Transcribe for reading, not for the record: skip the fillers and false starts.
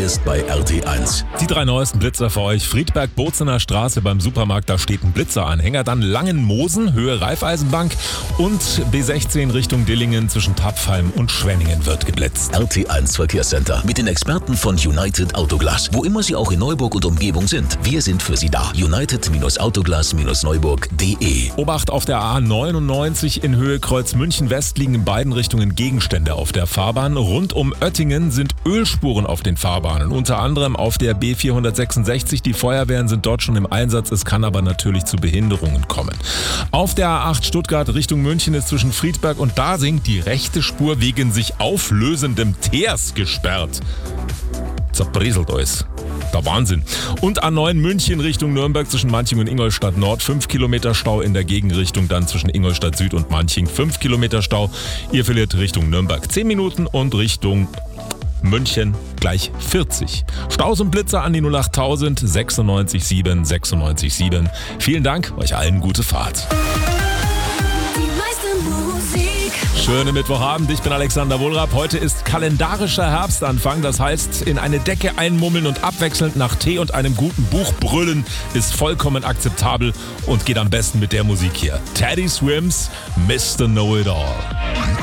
erst bei RT1. Die 3 neuesten Blitzer für euch. Friedberg-Bozener Straße beim Supermarkt, da steht ein Blitzeranhänger. Dann Langenmosen, Höhe Raiffeisenbank. Und B16 Richtung Dillingen zwischen Tapfheim und Schwenningen wird geblitzt. RT1 Verkehrscenter mit den Experten von United Autoglas. Wo immer Sie auch in Neuburg und Umgebung sind, wir sind für Sie da. United-Autoglas-Neuburg.de. Obacht auf der A99 in Höhe Kreuz München West liegen in beiden Richtungen Gegenstände auf der Fahrbahn. Rund um Oettingen sind Ölspuren auf den Fahrbahnen, unter anderem auf der B466. Die Feuerwehren sind dort schon im Einsatz, es kann aber natürlich zu Behinderungen kommen. Auf der A8 Stuttgart Richtung München ist zwischen Friedberg und Dasing die rechte Spur wegen sich auflösendem Teers gesperrt. Zerbrieselt alles. Der Wahnsinn. Und A9 München Richtung Nürnberg zwischen Manching und Ingolstadt Nord. 5 Kilometer Stau in der Gegenrichtung, dann zwischen Ingolstadt Süd und Manching 5 Kilometer Stau. Ihr verliert Richtung Nürnberg 10 Minuten und Richtung München gleich 40. Staus und Blitzer an die 08000 96 7 96 7. Vielen Dank, euch allen gute Fahrt. Schöne Mittwochabend, ich bin Alexander Wohlrab. Heute ist kalendarischer Herbstanfang, das heißt, in eine Decke einmummeln und abwechselnd nach Tee und einem guten Buch brüllen ist vollkommen akzeptabel und geht am besten mit der Musik hier. Teddy Swims, Mr. Know-It-All.